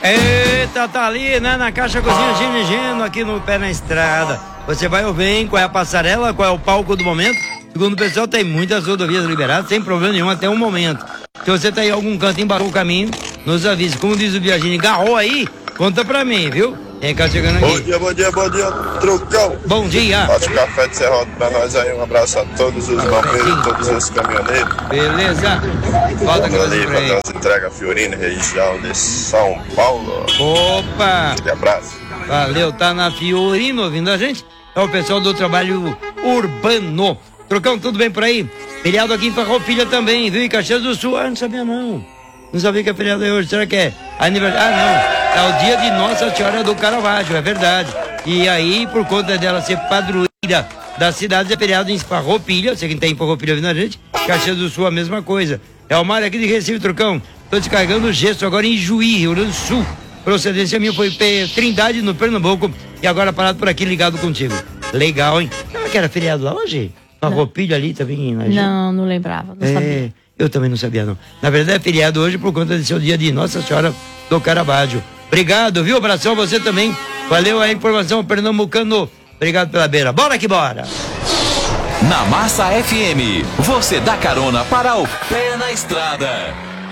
Eita, tá ali, né, na Caixa Cozinha dirigindo aqui no Pé na Estrada. Você vai ouvir qual é a passarela, qual é o palco do momento. Segundo o pessoal, tem muitas rodovias liberadas, sem problema nenhum até o momento. Se você tá em algum canto, embarcou o caminho, nos avise. Como diz o Viagini, garrou aí, conta pra mim, viu? Quem tá chegando aqui? Bom dia, Trucão. Bom dia. Bate café de Serrote pra nós aí, um abraço a todos os bombeiros, todos os caminhoneiros. Beleza. Volta com ali pra nós entrega Fiorina, região de São Paulo. Opa. Um abraço. Valeu, tá na Fiorina ouvindo a gente? É o pessoal do trabalho urbano. Trucão, tudo bem por aí? Feriado aqui em Farroupilha também, viu? Em Caxias do Sul. Ah, não sabia não. Não sabia que é feriado é hoje. Será que é aniversário? Ah, não. É o dia de Nossa Senhora do Caravaggio, é verdade. E aí, por conta dela ser padroeira da cidade, é feriado em Farroupilha. Você que tem em Farroupilha ouvindo a gente. Caxias do Sul, a mesma coisa. É o Mário aqui de Recife, Trucão. Tô descarregando o gesto agora em Juí, Rio Grande do Sul. Procedência minha foi Trindade, no Pernambuco. E agora parado por aqui, ligado contigo. Legal, hein? Será que era feriado lá hoje? Farroupilha ali também? Não lembrava, não sabia. Eu também não sabia, não. Na verdade é feriado hoje por conta de ser o dia de Nossa Senhora do Caravaggio. Obrigado, viu? Abração a você também. Valeu a informação, pernambucano. Obrigado pela beira. Bora que bora! Na Massa FM, você dá carona para o Pé na Estrada.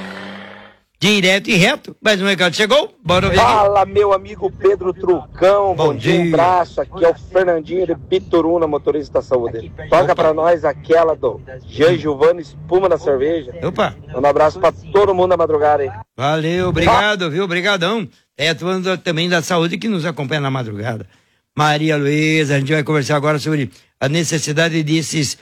Direto e reto, mais um recado chegou, bora ouvir. Fala, meu amigo Pedro Trucão, bom dia, um abraço, aqui é o Fernandinho de Bituruna, motorista da saúde. Toca pra nós aquela do Jean Giovanni, espuma na cerveja. Opa! Um abraço pra todo mundo da madrugada aí. Valeu, obrigado, viu, obrigadão. É atuando também da saúde que nos acompanha na madrugada. Maria Luísa, a gente vai conversar agora sobre a necessidade desses...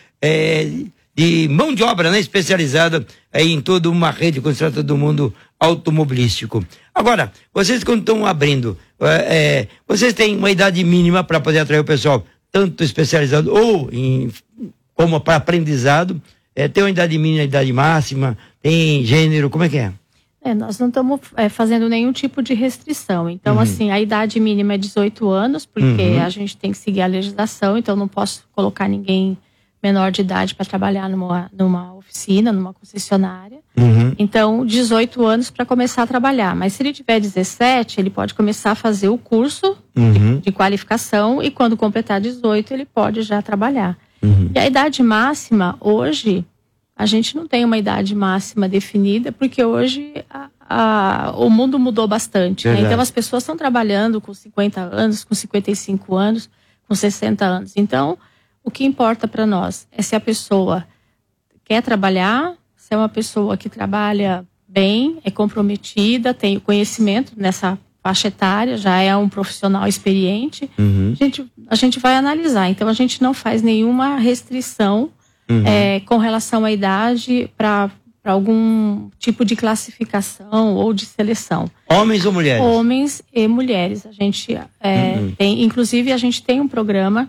de mão de obra, né, especializada em toda uma rede quando se trata do mundo automobilístico. Agora, vocês quando estão abrindo, vocês têm uma idade mínima para poder atrair o pessoal, tanto especializado ou como para aprendizado, tem uma idade mínima, idade máxima, tem gênero, como é que é? Nós não estamos fazendo nenhum tipo de restrição. Então, assim, a idade mínima é 18 anos, porque a gente tem que seguir a legislação, então não posso colocar ninguém menor de idade para trabalhar numa oficina, numa concessionária. Então, 18 anos para começar a trabalhar. Mas se ele tiver 17, ele pode começar a fazer o curso de qualificação e quando completar 18, ele pode já trabalhar. E a idade máxima, hoje, a gente não tem uma idade máxima definida, porque hoje o mundo mudou bastante. Né? Então, as pessoas estão trabalhando com 50 anos, com 55 anos, com 60 anos. Então, o que importa para nós é se a pessoa quer trabalhar, se é uma pessoa que trabalha bem, é comprometida, tem conhecimento nessa faixa etária, já é um profissional experiente. A gente vai analisar. Então, a gente não faz nenhuma restrição com relação à idade para algum tipo de classificação ou de seleção. Homens ou mulheres? Homens e mulheres. A gente tem, inclusive, a gente tem um programa,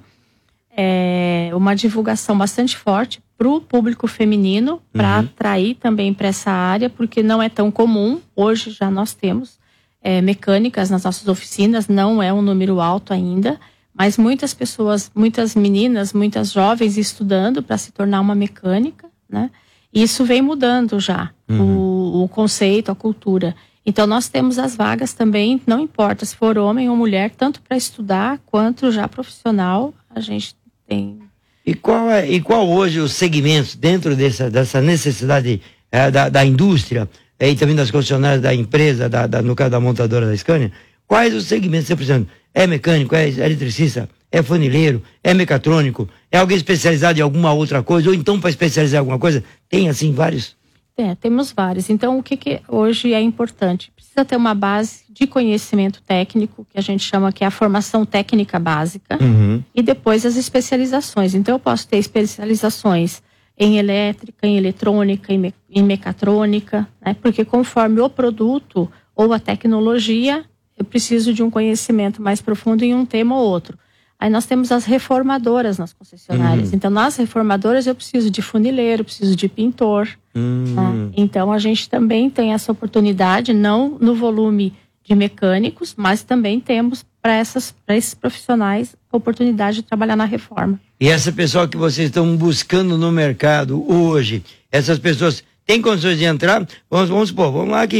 uma divulgação bastante forte para o público feminino, para atrair também para essa área, porque não é tão comum. Hoje já nós temos mecânicas nas nossas oficinas, não é um número alto ainda, mas muitas pessoas, muitas meninas, muitas jovens estudando para se tornar uma mecânica, né? E isso vem mudando já, o conceito, a cultura. Então nós temos as vagas também, não importa se for homem ou mulher, tanto para estudar quanto já profissional, a gente tem. E qual hoje o segmento dentro dessa necessidade da indústria e também das concessionárias da empresa, no caso da montadora da Scania, quais os segmentos que você precisa? É mecânico, é eletricista, é funileiro, é mecatrônico, é alguém especializado em alguma outra coisa, ou então para especializar em alguma coisa, tem assim vários? Temos vários. Então, o que hoje é importante? Precisa ter uma base de conhecimento técnico, que a gente chama que é a formação técnica básica, e depois as especializações. Então, eu posso ter especializações em elétrica, em eletrônica, em mecatrônica, né? Porque conforme o produto ou a tecnologia, eu preciso de um conhecimento mais profundo em um tema ou outro. Aí nós temos as reformadoras nas concessionárias. Então, nas reformadoras eu preciso de funileiro, preciso de pintor. Né? Então, a gente também tem essa oportunidade, não no volume de mecânicos, mas também temos para esses profissionais a oportunidade de trabalhar na reforma. E essa pessoa que vocês estão buscando no mercado hoje, essas pessoas têm condições de entrar? Vamos supor, vamos lá que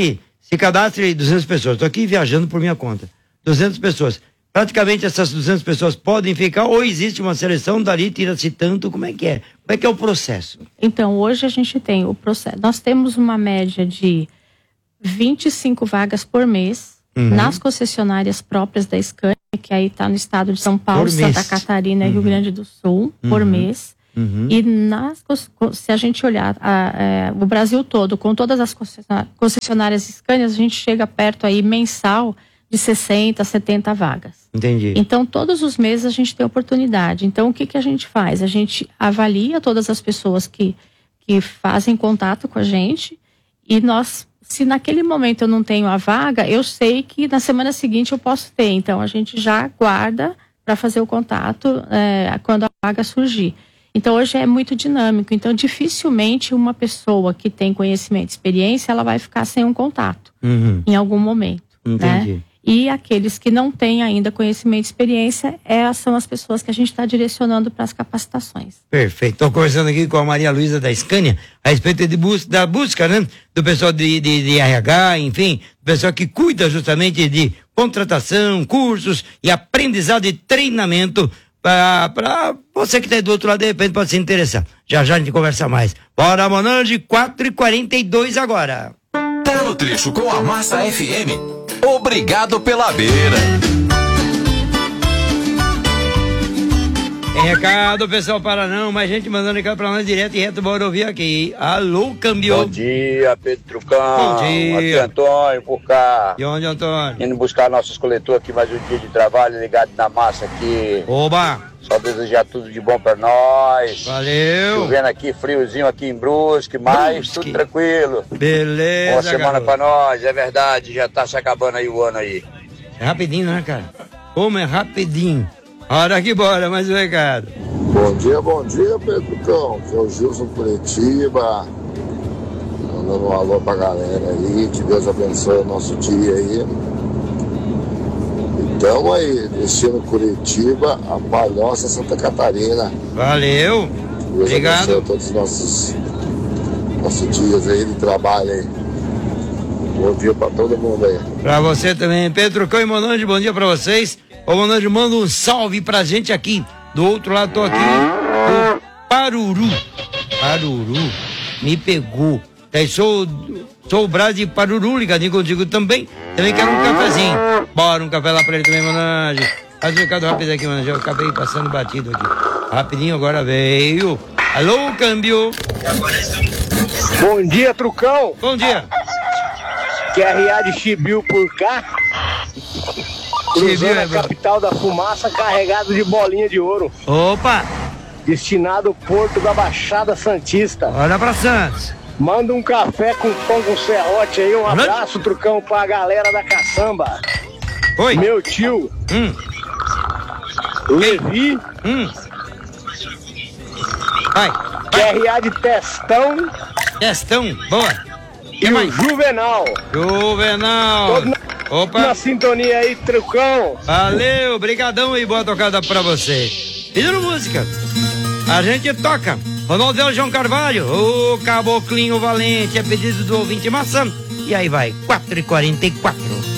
se cadastre 200 pessoas. Estou aqui viajando por minha conta. 200 pessoas. Praticamente essas 200 pessoas podem ficar ou existe uma seleção, dali tira-se tanto, como é que é? Como é que é o processo? Então, hoje a gente tem o processo. Nós temos uma média de 25 vagas por mês nas concessionárias próprias da Scania, que aí está no estado de São Paulo, Santa Catarina e Rio Grande do Sul, por mês. E se a gente olhar o Brasil todo, com todas as concessionárias Scania, a gente chega perto aí mensal de 60, 70 vagas. Entendi. Então, todos os meses a gente tem oportunidade. Então, o que a gente faz? A gente avalia todas as pessoas que fazem contato com a gente e nós, se naquele momento eu não tenho a vaga, eu sei que na semana seguinte eu posso ter. Então, a gente já guarda para fazer o contato quando a vaga surgir. Então, hoje é muito dinâmico. Então, dificilmente uma pessoa que tem conhecimento e experiência, ela vai ficar sem um contato em algum momento. Entendi. Né? E aqueles que não têm ainda conhecimento e experiência, são as pessoas que a gente está direcionando para as capacitações. Perfeito. Estou conversando aqui com a Maria Luísa da Scania a respeito da busca, né? Do pessoal de RH, enfim, do pessoal que cuida justamente de contratação, cursos e aprendizado e treinamento para você que está aí do outro lado, de repente pode se interessar. Já a gente conversa mais. Bora, Monange, 4h42 agora. Tá no trecho com a Massa FM. Obrigado pela beira. Tem recado, pessoal, para não, mais gente mandando recado para nós direto e reto, bora ouvir aqui. Alô, câmbio. Bom dia, Pedro Trucão. Bom dia. Aqui é Antônio, por cá. De onde, Antônio? Indo buscar nossos coletores aqui, mais um dia de trabalho, ligado na massa aqui. Oba! Só desejar tudo de bom pra nós. Valeu! Chovendo aqui, friozinho aqui em Brusque, mas tudo tranquilo. Beleza, boa semana garoto. pra nós, é verdade, já tá se acabando aí o ano aí. É rapidinho, né, cara? Como é rapidinho. Hora que bora, mais um recado. Bom dia, Pedro Cão. Que é o Gilson Curitiba. Mandando um alô pra galera aí. Que Deus abençoe o nosso dia aí. Então aí, destino Curitiba, a Palhoça, Santa Catarina. Valeu. Deus Obrigado. abençoe todos os nossos dias aí de trabalho aí. Bom dia pra todo mundo aí. Pra você também, Pedro Cão e Monange, bom dia pra vocês. Ô Monange, manda um salve pra gente aqui. Do outro lado, tô aqui do Paruru. Paruru, me pegou. Aí sou o Brás de Paruru, ligadinho contigo também. Também quero um cafezinho. Bora, um café lá pra ele também, Monange. Faz um recado rápido aqui, Monange. Eu acabei passando batido aqui. Rapidinho, agora veio. Alô, câmbio. Bom dia, Trucão. Bom dia. QRA de Chibiu por cá. Cruzando a capital da fumaça, carregado de bolinha de ouro. Opa! Destinado ao Porto da Baixada Santista. Olha pra Santos. Manda um café com pão com serrote aí. Um abraço, Trucão, pra galera da caçamba. Oi. Meu tio. Levi. Vai. QRA de Testão. Testão, boa. E o Juvenal. Juvenal. Opa. Na sintonia aí, Trucão. Valeu, brigadão e boa tocada pra você. Pedindo música, a gente toca. Ronaldo João Carvalho, o Caboclinho Valente, é pedido do ouvinte Maçã. E aí vai, 4h44.